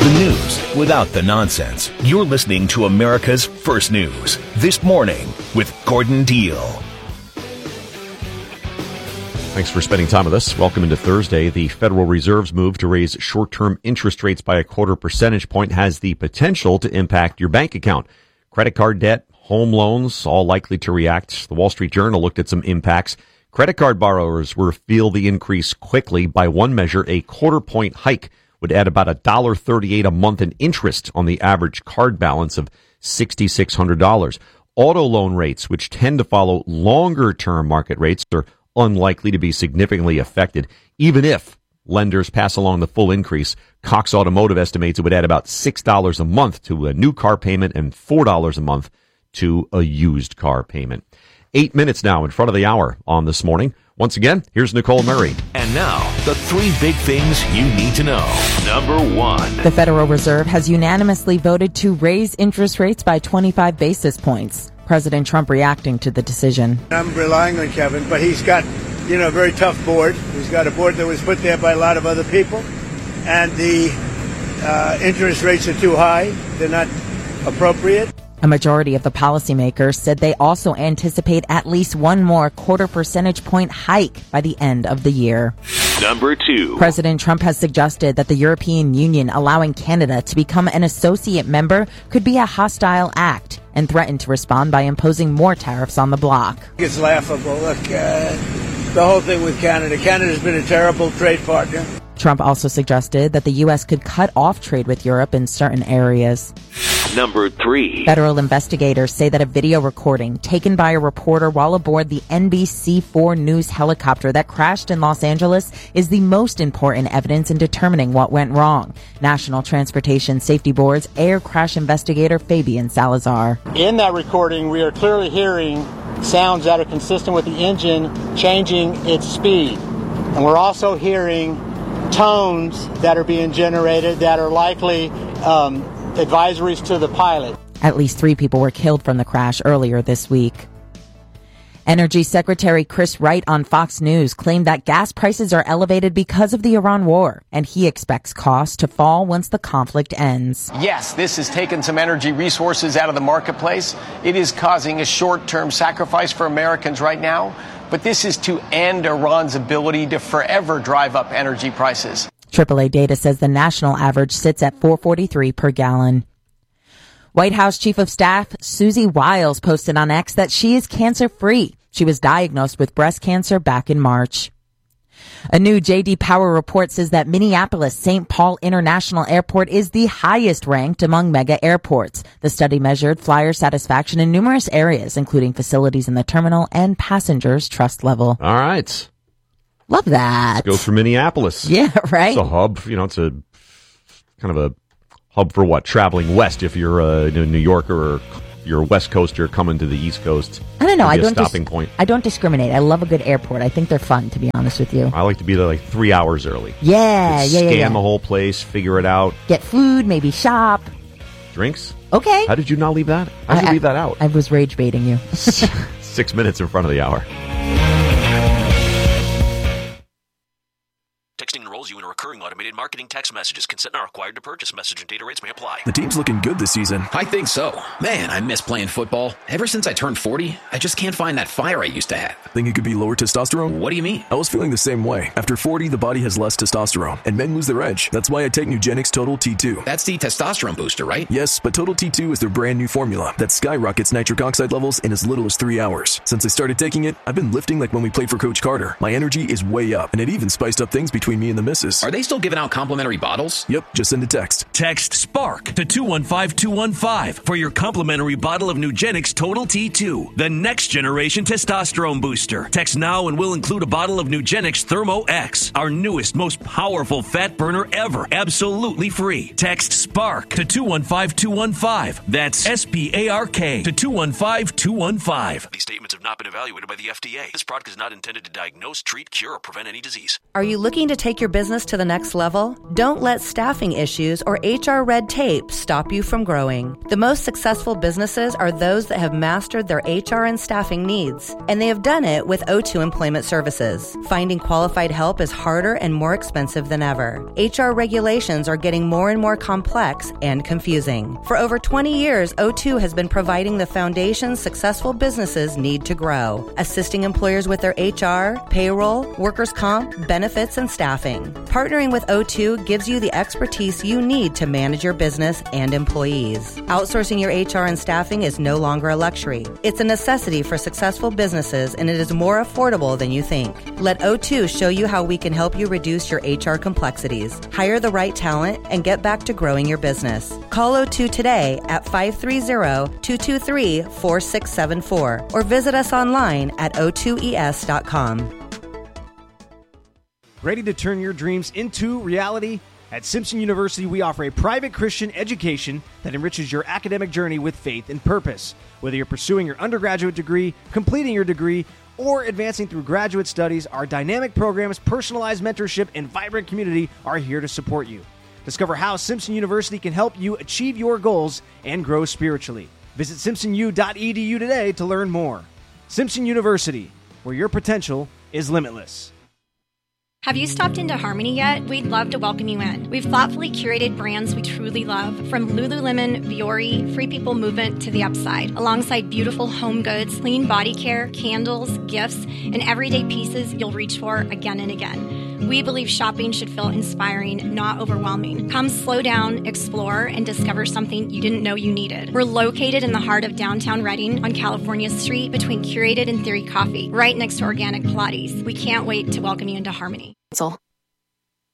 The news without the nonsense. You're listening to America's First News. This Morning with Gordon Deal. Thanks for spending time with us. Welcome into Thursday. The Federal Reserve's move to raise short-term interest rates by a quarter percentage point has the potential to impact your bank account. Credit card debt, home loans, all likely to react. The Wall Street Journal looked at some impacts. Credit card borrowers will feel the increase quickly. By one measure, a quarter-point hike would add about $1.38 a month in interest on the average card balance of $6,600. Auto loan rates, which tend to follow longer-term market rates, are unlikely to be significantly affected, even if lenders pass along the full increase. Cox Automotive estimates it would add about $6 a month to a new car payment and $4 a month to a used car payment. 8 minutes now in front of the hour on This Morning. Once again, here's Nicole Murray. And now, the three big things you need to know. Number one. The Federal Reserve has unanimously voted to raise interest rates by 25 basis points. President Trump reacting to the decision. I'm relying on Kevin, but he's got, a very tough board. He's got a board that was put there by a lot of other people, and the interest rates are too high. They're not appropriate. A majority of the policymakers said they also anticipate at least one more quarter percentage point hike by the end of the year. Number two. President Trump has suggested that the European Union allowing Canada to become an associate member could be a hostile act and threatened to respond by imposing more tariffs on the bloc. It's laughable. Look, the whole thing with Canada. Canada's been a terrible trade partner. Trump also suggested that the U.S. could cut off trade with Europe in certain areas. Number three. Federal investigators say that a video recording taken by a reporter while aboard the NBC4 News helicopter that crashed in Los Angeles is the most important evidence in determining what went wrong. National Transportation Safety Board's air crash investigator Fabian Salazar. In that recording, we are clearly hearing sounds that are consistent with the engine changing its speed. And we're also hearing tones that are being generated that are likely advisories to the pilot. At least 3 people were killed from the crash earlier this week. Energy Secretary Chris Wright on Fox News claimed that gas prices are elevated because of the Iran war, and he expects costs to fall once the conflict ends. Yes, this has taken some energy resources out of the marketplace. It is causing a short-term sacrifice for Americans right now, but this is to end Iran's ability to forever drive up energy prices. AAA data says the national average sits at $4.43 per gallon. White House Chief of Staff Susie Wiles posted on X that she is cancer-free. She was diagnosed with breast cancer back in March. A new J.D. Power report says that Minneapolis-St. Paul International Airport is the highest ranked among mega airports. The study measured flyer satisfaction in numerous areas, including facilities in the terminal and passengers' trust level. All right. Love that. Let's go for Minneapolis. Yeah, right. It's a hub. It's a kind of a hub for what? Traveling west if you're a New Yorker, or you're a West Coaster coming to the East Coast. I don't know. I don't discriminate. I love a good airport. I think they're fun, to be honest with you. I like to be there like 3 hours early. Yeah. Scan the whole place, figure it out. Get food, maybe shop. Drinks? Okay. How did you not leave that? How did you leave that out? I was rage baiting you. 6 minutes in front of the hour. Texting enrolls you in a recurring automated marketing text messages. Consent not required to purchase. Message and data rates may apply. The team's looking good this season. I think so. Man, I miss playing football. Ever since I turned 40, I just can't find that fire I used to have. Think it could be lower testosterone? What do you mean? I was feeling the same way. After 40, the body has less testosterone, and men lose their edge. That's why I take Nugenix Total T2. That's the testosterone booster, right? Yes, but Total T2 is their brand new formula that skyrockets nitric oxide levels in as little as 3 hours. Since I started taking it, I've been lifting like when we played for Coach Carter. My energy is way up, and it even spiced up things between me and the missus. Are they still giving out complimentary bottles? Yep, just send a text. Text SPARK to 215-215 for your complimentary bottle of Nugenix Total T2, the next generation testosterone booster. Text now and we'll include a bottle of Nugenix Thermo X, our newest, most powerful fat burner ever, absolutely free. Text SPARK to 215-215. That's SPARK to 215-215. These statements have not been evaluated by the FDA. This product is not intended to diagnose, treat, cure, or prevent any disease. Are you looking to take your business business to the next level? Don't let staffing issues or HR red tape stop you from growing. The most successful businesses are those that have mastered their HR and staffing needs, and they have done it with O2 Employment Services. Finding qualified help is harder and more expensive than ever. HR regulations are getting more and more complex and confusing. For over 20 years, O2 has been providing the foundation successful businesses need to grow, assisting employers with their HR, payroll, workers' comp, benefits, and staffing. Partnering with O2 gives you the expertise you need to manage your business and employees. Outsourcing your HR and staffing is no longer a luxury. It's a necessity for successful businesses, and it is more affordable than you think. Let O2 show you how we can help you reduce your HR complexities, hire the right talent, and get back to growing your business. Call O2 today at 530-223-4674 or visit us online at o2es.com. Ready to turn your dreams into reality? At Simpson University, we offer a private Christian education that enriches your academic journey with faith and purpose. Whether you're pursuing your undergraduate degree, completing your degree, or advancing through graduate studies, our dynamic programs, personalized mentorship, and vibrant community are here to support you. Discover how Simpson University can help you achieve your goals and grow spiritually. Visit simpsonu.edu today to learn more. Simpson University, where your potential is limitless. Have you stopped into Harmony yet? We'd love to welcome you in. We've thoughtfully curated brands we truly love, from Lululemon, Viore, Free People Movement to The Upside, alongside beautiful home goods, clean body care, candles, gifts, and everyday pieces you'll reach for again and again. We believe shopping should feel inspiring, not overwhelming. Come slow down, explore, and discover something you didn't know you needed. We're located in the heart of downtown Reading on California Street between Curated and Theory Coffee, right next to Organic Pilates. We can't wait to welcome you into Harmony.